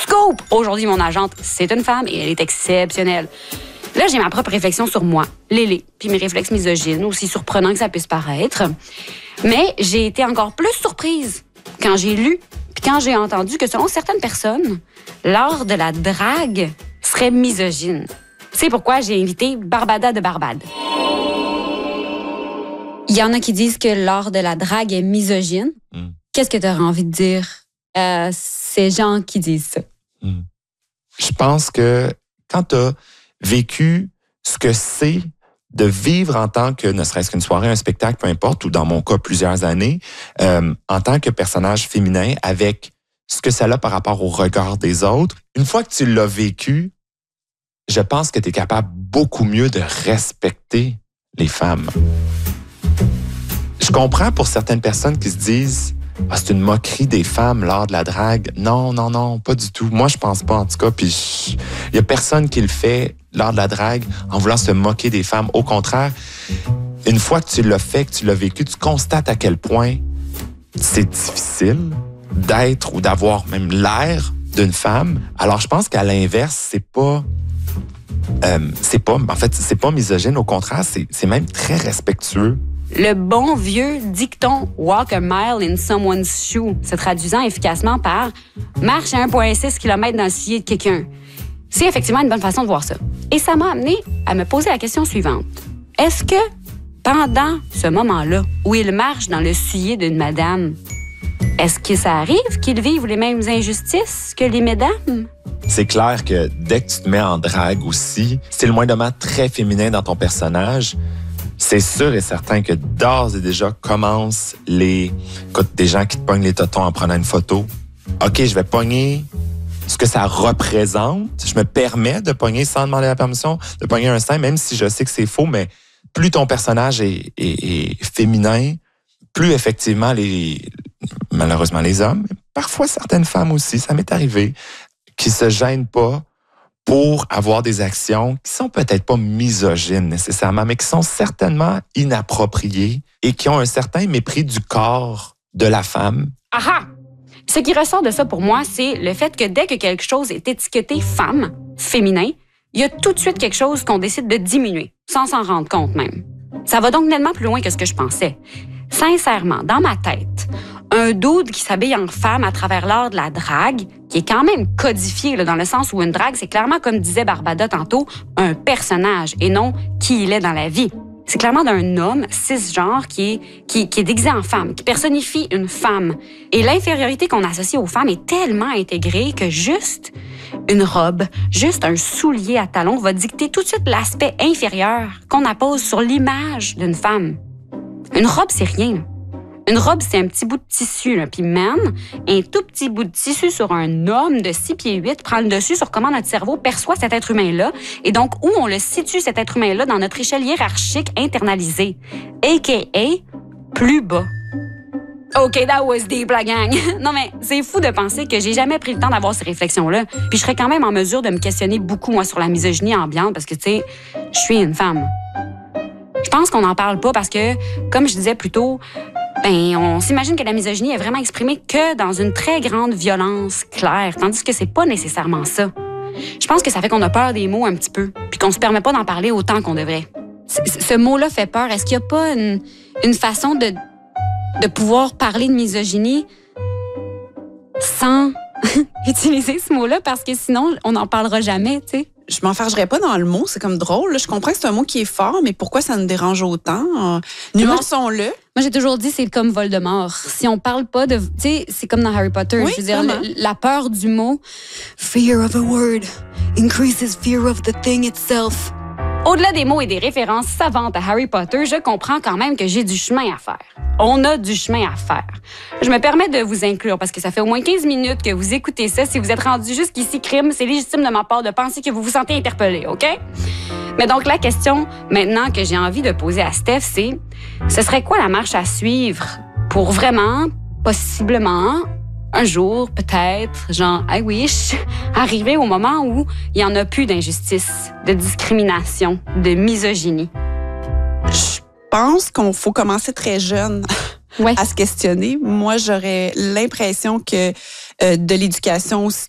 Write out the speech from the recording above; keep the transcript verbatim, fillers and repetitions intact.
Scoop! Aujourd'hui, mon agente, c'est une femme et elle est exceptionnelle. Là, j'ai ma propre réflexion sur moi, Lélé, puis mes réflexes misogynes, aussi surprenants que ça puisse paraître. Mais j'ai été encore plus surprise quand j'ai lu, puis quand j'ai entendu que selon certaines personnes, l'art de la drague serait misogyne. C'est pourquoi j'ai invité Barbada de Barbade. Il y en a qui disent que l'art de la drague est misogyne. Mm. Qu'est-ce que tu aurais envie de dire à ces gens qui disent ça? Mm. Je pense que quand tu as vécu ce que c'est de vivre en tant que, ne serait-ce qu'une soirée, un spectacle, peu importe, ou dans mon cas, plusieurs années, euh, en tant que personnage féminin, avec ce que ça a par rapport au regard des autres, une fois que tu l'as vécu, je pense que tu es capable beaucoup mieux de respecter les femmes. Je comprends pour certaines personnes qui se disent ah, c'est une moquerie des femmes, l'art de la drague. Non, non, non, pas du tout. Moi, je pense pas, en tout cas. Puis, il y a personne qui le fait, l'art de la drague, en voulant se moquer des femmes. Au contraire, une fois que tu l'as fait, que tu l'as vécu, tu constates à quel point c'est difficile d'être ou d'avoir même l'air d'une femme. Alors, je pense qu'à l'inverse, c'est pas... Euh, c'est pas... En fait, c'est pas misogyne. Au contraire, c'est, c'est même très respectueux. Le bon vieux dicton « walk a mile in someone's shoe » se traduisant efficacement par « marche à un virgule six kilomètres dans le soulier de quelqu'un ». C'est effectivement une bonne façon de voir ça. Et ça m'a amené à me poser la question suivante. Est-ce que pendant ce moment-là où il marche dans le soulier d'une madame, est-ce que ça arrive qu'ils vivent les mêmes injustices que les mesdames? C'est clair que dès que tu te mets en drague aussi, c'est le moindrement très féminin dans ton personnage. C'est sûr et certain que d'ores et déjà commencent les... Écoute, des gens qui te pognent les totons en prenant une photo. OK, je vais pogner ce que ça représente. Je me permets de pogner sans demander la permission, de pogner un sein, même si je sais que c'est faux, mais plus ton personnage est, est, est féminin, plus effectivement, les malheureusement les hommes, parfois certaines femmes aussi, ça m'est arrivé, qui se gênent pas pour avoir des actions qui sont peut-être pas misogynes nécessairement, mais qui sont certainement inappropriées et qui ont un certain mépris du corps de la femme. Aha! Ce qui ressort de ça pour moi, c'est le fait que dès que quelque chose est étiqueté femme, féminin, il y a tout de suite quelque chose qu'on décide de diminuer, sans s'en rendre compte même. Ça va donc nettement plus loin que ce que je pensais. Sincèrement, dans ma tête, un dude qui s'habille en femme à travers l'art de la drague, qui est quand même codifié là, dans le sens où une drague, c'est clairement, comme disait Barbada tantôt, un personnage et non qui il est dans la vie. C'est clairement d'un homme cisgenre qui est, qui, qui est déguisé en femme, qui personnifie une femme. Et l'infériorité qu'on associe aux femmes est tellement intégrée que juste une robe, juste un soulier à talons va dicter tout de suite l'aspect inférieur qu'on appose sur l'image d'une femme. Une robe, c'est rien, là. Une robe, c'est un petit bout de tissu, là. Puis man, un tout petit bout de tissu sur un homme de six pieds huit prend le dessus sur comment notre cerveau perçoit cet être humain-là et donc où on le situe, cet être humain-là, dans notre échelle hiérarchique internalisée, a k a plus bas. OK, that was deep, la gang. Non, mais c'est fou de penser que j'ai jamais pris le temps d'avoir ces réflexions-là. Puis je serais quand même en mesure de me questionner beaucoup, moi, sur la misogynie ambiante parce que, tu sais, je suis une femme. Je pense qu'on n'en parle pas parce que, comme je disais plus tôt, ben, on s'imagine que la misogynie est vraiment exprimée que dans une très grande violence claire, tandis que c'est pas nécessairement ça. Je pense que ça fait qu'on a peur des mots un petit peu, puis qu'on se permet pas d'en parler autant qu'on devrait. C- ce mot-là fait peur. Est-ce qu'il y a pas une, une façon de, de pouvoir parler de misogynie sans utiliser ce mot-là? Parce que sinon, on n'en parlera jamais, tu sais. Je m'enfargerais pas dans le mot, c'est comme drôle. Là. Je comprends que c'est un mot qui est fort, mais pourquoi ça nous dérange autant? Euh, nuançons-le. Moi, j'ai toujours dit, c'est comme Voldemort. Si on parle pas de... Tu sais, c'est comme dans Harry Potter. Oui, je veux dire, le, la peur du mot. Fear of a word increases fear of the thing itself. Au-delà des mots et des références savantes à Harry Potter, je comprends quand même que j'ai du chemin à faire. On a du chemin à faire. Je me permets de vous inclure parce que ça fait au moins quinze minutes que vous écoutez ça. Si vous êtes rendu jusqu'ici, crime, c'est légitime de ma part de penser que vous vous sentez interpellé, OK? Mais donc, la question maintenant que j'ai envie de poser à Steph, c'est ce serait quoi la marche à suivre pour vraiment, possiblement, un jour, peut-être, genre, I wish, arriver au moment où il n'y en a plus d'injustice, de discrimination, de misogynie? Je pense qu'on faut commencer très jeune ouais. à se questionner. Moi, j'aurais l'impression que euh, de l'éducation